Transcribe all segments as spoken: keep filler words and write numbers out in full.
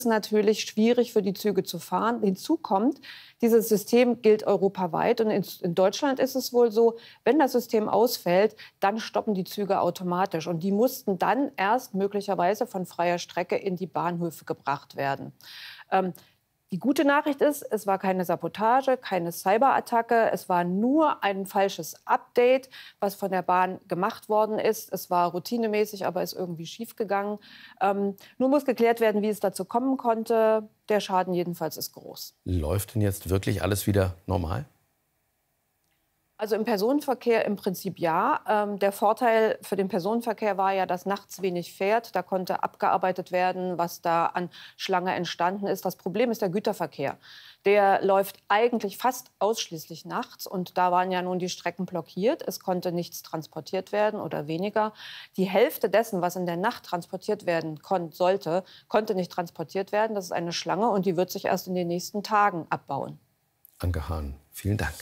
natürlich schwierig für die Züge zu fahren. Hinzu kommt, dieses System gilt europaweit. Und in, in Deutschland ist es wohl so, wenn das System ausfällt, dann stoppen die Züge automatisch. Und die mussten dann erst möglicherweise von freier Strecke in die Bahnhöfe gebracht werden. Ähm, Die gute Nachricht ist, es war keine Sabotage, keine Cyberattacke. Es war nur ein falsches Update, was von der Bahn gemacht worden ist. Es war routinemäßig, aber ist irgendwie schiefgegangen. Ähm, nur muss geklärt werden, wie es dazu kommen konnte. Der Schaden jedenfalls ist groß. Läuft denn jetzt wirklich alles wieder normal? Also im Personenverkehr im Prinzip ja. Ähm, der Vorteil für den Personenverkehr war ja, dass nachts wenig fährt. Da konnte abgearbeitet werden, was da an Schlange entstanden ist. Das Problem ist der Güterverkehr. Der läuft eigentlich fast ausschließlich nachts. Und da waren ja nun die Strecken blockiert. Es konnte nichts transportiert werden oder weniger. Die Hälfte dessen, was in der Nacht transportiert werden kon- sollte, konnte nicht transportiert werden. Das ist eine Schlange und die wird sich erst in den nächsten Tagen abbauen. Anke Hahn, vielen Dank.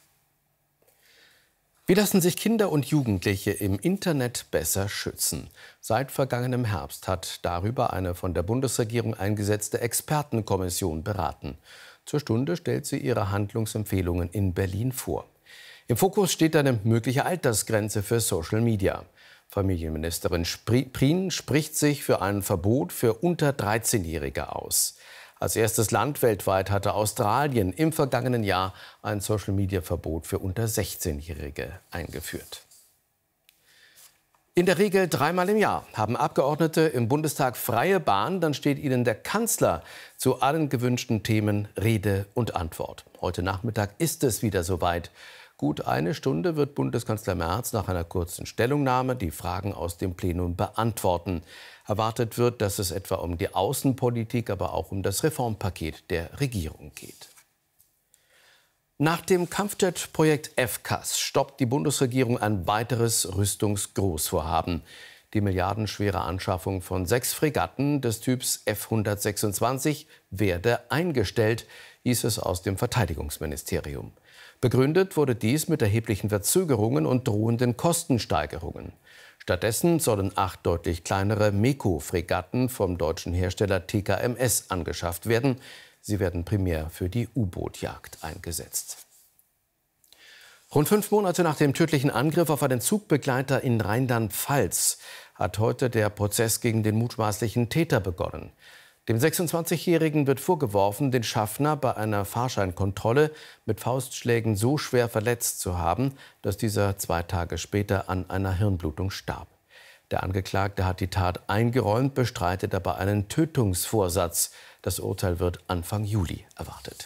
Wie lassen sich Kinder und Jugendliche im Internet besser schützen? Seit vergangenem Herbst hat darüber eine von der Bundesregierung eingesetzte Expertenkommission beraten. Zur Stunde stellt sie ihre Handlungsempfehlungen in Berlin vor. Im Fokus steht eine mögliche Altersgrenze für Social Media. Familienministerin Prien spricht sich für ein Verbot für unter dreizehnjährige aus. Als erstes Land weltweit hatte Australien im vergangenen Jahr ein Social-Media-Verbot für unter sechzehnjährige eingeführt. In der Regel dreimal im Jahr haben Abgeordnete im Bundestag freie Bahn. Dann steht ihnen der Kanzler zu allen gewünschten Themen Rede und Antwort. Heute Nachmittag ist es wieder soweit. Gut eine Stunde wird Bundeskanzler Merz nach einer kurzen Stellungnahme die Fragen aus dem Plenum beantworten. Erwartet wird, dass es etwa um die Außenpolitik, aber auch um das Reformpaket der Regierung geht. Nach dem Kampfjet-Projekt F C A S stoppt die Bundesregierung ein weiteres Rüstungsgroßvorhaben. Die milliardenschwere Anschaffung von sechs Fregatten des Typs F hundertsechsundzwanzig werde eingestellt, hieß es aus dem Verteidigungsministerium. Begründet wurde dies mit erheblichen Verzögerungen und drohenden Kostensteigerungen. Stattdessen sollen acht deutlich kleinere MEKO-Fregatten vom deutschen Hersteller T K M S angeschafft werden. Sie werden primär für die U-Boot-Jagd eingesetzt. Rund fünf Monate nach dem tödlichen Angriff auf einen Zugbegleiter in Rheinland-Pfalz hat heute der Prozess gegen den mutmaßlichen Täter begonnen. Dem sechsundzwanzigjährigen wird vorgeworfen, den Schaffner bei einer Fahrscheinkontrolle mit Faustschlägen so schwer verletzt zu haben, dass dieser zwei Tage später an einer Hirnblutung starb. Der Angeklagte hat die Tat eingeräumt, bestreitet aber einen Tötungsvorsatz. Das Urteil wird Anfang Juli erwartet.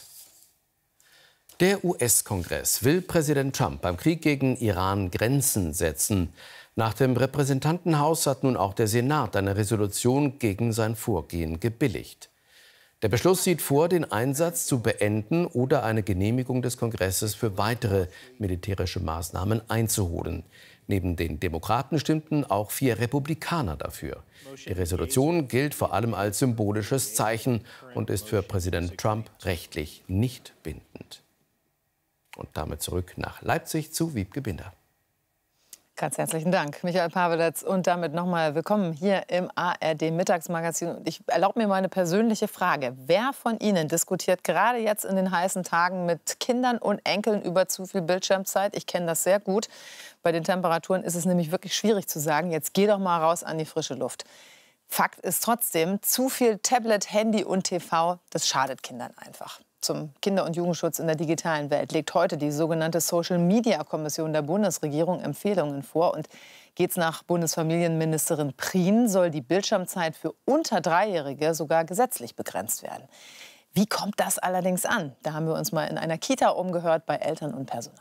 Der U S-Kongress will Präsident Trump beim Krieg gegen Iran Grenzen setzen. Nach dem Repräsentantenhaus hat nun auch der Senat eine Resolution gegen sein Vorgehen gebilligt. Der Beschluss sieht vor, den Einsatz zu beenden oder eine Genehmigung des Kongresses für weitere militärische Maßnahmen einzuholen. Neben den Demokraten stimmten auch vier Republikaner dafür. Die Resolution gilt vor allem als symbolisches Zeichen und ist für Präsident Trump rechtlich nicht bindend. Und damit zurück nach Leipzig zu Wiebke Binder. Ganz herzlichen Dank, Michael Paweletz. Und damit nochmal willkommen hier im A R D-Mittagsmagazin. Und ich erlaube mir mal eine persönliche Frage. Wer von Ihnen diskutiert gerade jetzt in den heißen Tagen mit Kindern und Enkeln über zu viel Bildschirmzeit? Ich kenne das sehr gut. Bei den Temperaturen ist es nämlich wirklich schwierig zu sagen, jetzt geh doch mal raus an die frische Luft. Fakt ist trotzdem, zu viel Tablet, Handy und T V, das schadet Kindern einfach. Zum Kinder- und Jugendschutz in der digitalen Welt legt heute die sogenannte Social-Media-Kommission der Bundesregierung Empfehlungen vor. Und geht's nach Bundesfamilienministerin Prien, soll die Bildschirmzeit für unter Dreijährige sogar gesetzlich begrenzt werden. Wie kommt das allerdings an? Da haben wir uns mal in einer Kita umgehört bei Eltern und Personal.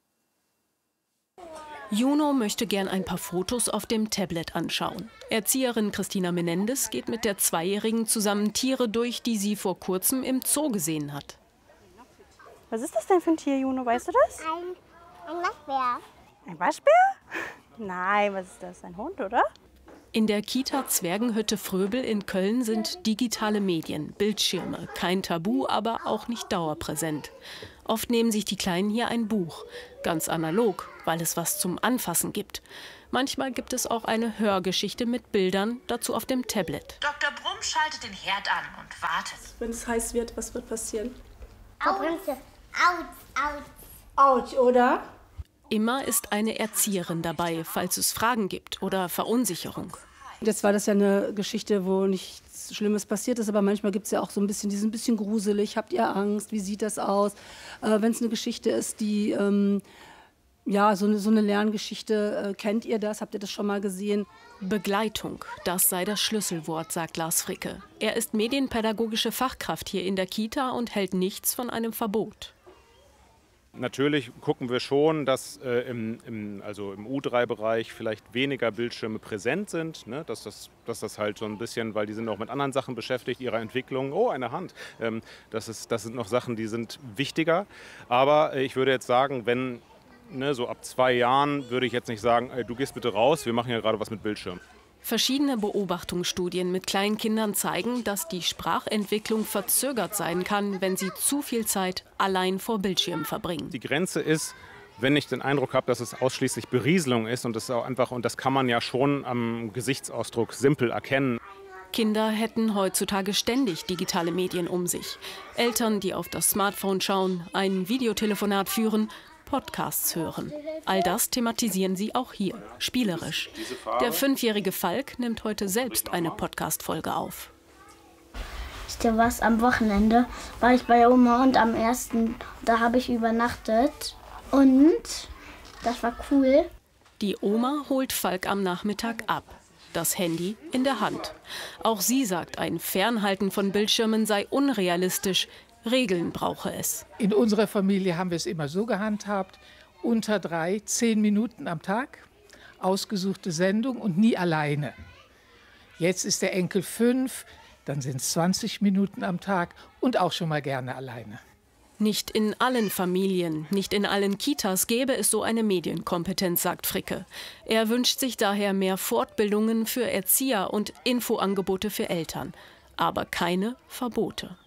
Juno möchte gern ein paar Fotos auf dem Tablet anschauen. Erzieherin Christina Menendez geht mit der Zweijährigen zusammen Tiere durch, die sie vor kurzem im Zoo gesehen hat. Was ist das denn für ein Tier, Juno? Weißt du das? Ein, ein Waschbär. Ein Waschbär? Nein, was ist das? Ein Hund, oder? In der Kita Zwergenhütte Fröbel in Köln sind digitale Medien, Bildschirme, kein Tabu, aber auch nicht dauerpräsent. Oft nehmen sich die Kleinen hier ein Buch, ganz analog, weil es was zum Anfassen gibt. Manchmal gibt es auch eine Hörgeschichte mit Bildern, dazu auf dem Tablet. Doktor Brumm schaltet den Herd an und wartet. Wenn es heiß wird, was wird passieren? Autsch, Autsch. Autsch, oder? Immer ist eine Erzieherin dabei, falls es Fragen gibt oder Verunsicherung. Jetzt war das ja eine Geschichte, wo nichts Schlimmes passiert ist, aber manchmal gibt es ja auch so ein bisschen, die sind ein bisschen gruselig. Habt ihr Angst? Wie sieht das aus? Äh, Wenn es eine Geschichte ist, die, ähm, ja, so eine, so eine Lerngeschichte, äh, kennt ihr das? Habt ihr das schon mal gesehen? Begleitung, das sei das Schlüsselwort, sagt Lars Fricke. Er ist medienpädagogische Fachkraft hier in der Kita und hält nichts von einem Verbot. Natürlich gucken wir schon, dass äh, im, im, also im U drei Bereich vielleicht weniger Bildschirme präsent sind. Ne? Dass, das, dass das halt so ein bisschen, weil die sind auch mit anderen Sachen beschäftigt, ihrer Entwicklung. Oh, eine Hand. Ähm, das, ist, das sind noch Sachen, die sind wichtiger. Aber äh, ich würde jetzt sagen, wenn ne, so ab zwei Jahren würde ich jetzt nicht sagen, ey, du gehst bitte raus, wir machen ja gerade was mit Bildschirm. Verschiedene Beobachtungsstudien mit kleinen Kindern zeigen, dass die Sprachentwicklung verzögert sein kann, wenn sie zu viel Zeit allein vor Bildschirmen verbringen. Die Grenze ist, wenn ich den Eindruck habe, dass es ausschließlich Berieselung ist und das auch einfach und das kann man ja schon am Gesichtsausdruck simpel erkennen. Kinder hätten heutzutage ständig digitale Medien um sich. Eltern, die auf das Smartphone schauen, ein Videotelefonat führen, Podcasts hören. All das thematisieren sie auch hier, spielerisch. Der fünfjährige Falk nimmt heute selbst eine Podcast-Folge auf. Wisst ihr was, am Wochenende war ich bei Oma und am ersten, da habe ich übernachtet. Und das war cool. Die Oma holt Falk am Nachmittag ab. Das Handy in der Hand. Auch sie sagt, ein Fernhalten von Bildschirmen sei unrealistisch. Regeln brauche es. In unserer Familie haben wir es immer so gehandhabt, unter drei, zehn Minuten am Tag, ausgesuchte Sendung und nie alleine. Jetzt ist der Enkel fünf, dann sind es zwanzig Minuten am Tag und auch schon mal gerne alleine. Nicht in allen Familien, nicht in allen Kitas gäbe es so eine Medienkompetenz, sagt Fricke. Er wünscht sich daher mehr Fortbildungen für Erzieher und Infoangebote für Eltern, aber keine Verbote.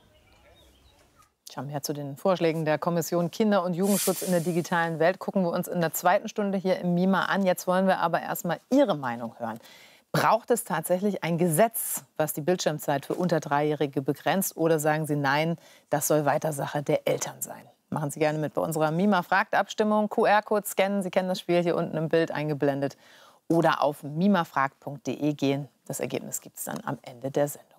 Schauen wir zu den Vorschlägen der Kommission Kinder- und Jugendschutz in der digitalen Welt. Gucken wir uns in der zweiten Stunde hier im MiMa an. Jetzt wollen wir aber erst mal Ihre Meinung hören. Braucht es tatsächlich ein Gesetz, was die Bildschirmzeit für unter Dreijährige begrenzt? Oder sagen Sie nein, das soll weiter Sache der Eltern sein? Machen Sie gerne mit bei unserer MiMa fragt Abstimmung. Q R-Code scannen, Sie kennen das Spiel, hier unten im Bild eingeblendet. Oder auf mimafragt punkt de gehen. Das Ergebnis gibt es dann am Ende der Sendung.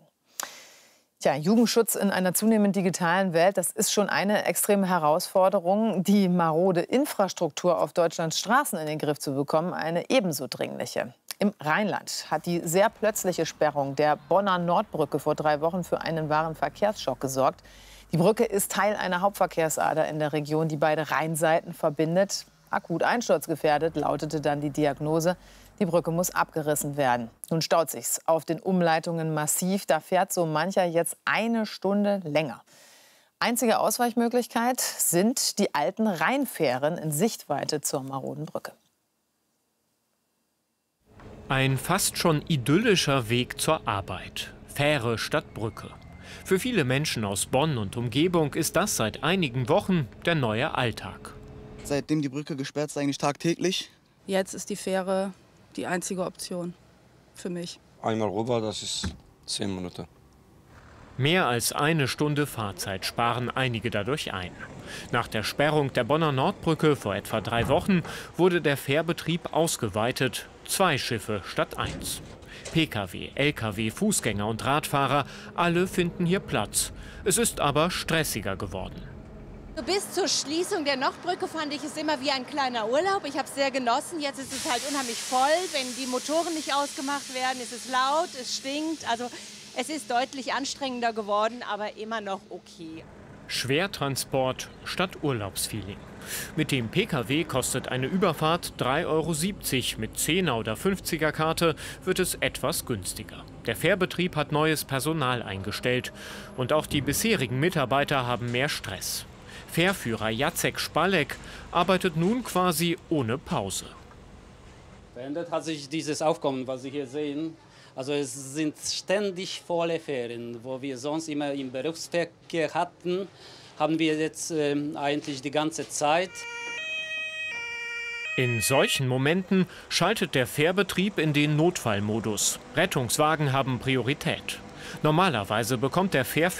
Tja, Jugendschutz in einer zunehmend digitalen Welt, das ist schon eine extreme Herausforderung. Die marode Infrastruktur auf Deutschlands Straßen in den Griff zu bekommen, eine ebenso dringliche. Im Rheinland hat die sehr plötzliche Sperrung der Bonner Nordbrücke vor drei Wochen für einen wahren Verkehrsschock gesorgt. Die Brücke ist Teil einer Hauptverkehrsader in der Region, die beide Rheinseiten verbindet. Akut einsturzgefährdet lautete dann die Diagnose. Die Brücke muss abgerissen werden. Nun staut sich's auf den Umleitungen massiv. Da fährt so mancher jetzt eine Stunde länger. Einzige Ausweichmöglichkeit sind die alten Rheinfähren in Sichtweite zur maroden Brücke. Ein fast schon idyllischer Weg zur Arbeit. Fähre statt Brücke. Für viele Menschen aus Bonn und Umgebung ist das seit einigen Wochen der neue Alltag. Seitdem die Brücke gesperrt ist, eigentlich tagtäglich. Jetzt ist die Fähre die einzige Option für mich. Einmal rüber, das ist zehn Minuten. Mehr als eine Stunde Fahrzeit sparen einige dadurch ein. Nach der Sperrung der Bonner Nordbrücke vor etwa drei Wochen wurde der Fährbetrieb ausgeweitet. Zwei Schiffe statt eins. Pkw, Lkw, Fußgänger und Radfahrer, alle finden hier Platz. Es ist aber stressiger geworden. Bis zur Schließung der Nordbrücke fand ich es immer wie ein kleiner Urlaub. Ich habe es sehr genossen. Jetzt ist es halt unheimlich voll. Wenn die Motoren nicht ausgemacht werden, ist es laut, es stinkt. Also es ist deutlich anstrengender geworden, aber immer noch okay. Schwertransport statt Urlaubsfeeling. Mit dem Pkw kostet eine Überfahrt drei Euro siebzig. Mit zehner oder fünfziger Karte wird es etwas günstiger. Der Fährbetrieb hat neues Personal eingestellt. Und auch die bisherigen Mitarbeiter haben mehr Stress. Fährführer Jacek Spalek arbeitet nun quasi ohne Pause. Verändert hat sich dieses Aufkommen, was Sie hier sehen. Also es sind ständig volle Fähren, wo wir sonst immer im Berufsverkehr hatten, haben wir jetzt äh, eigentlich die ganze Zeit. In solchen Momenten schaltet der Fährbetrieb in den Notfallmodus. Rettungswagen haben Priorität. Normalerweise bekommt der Fährführer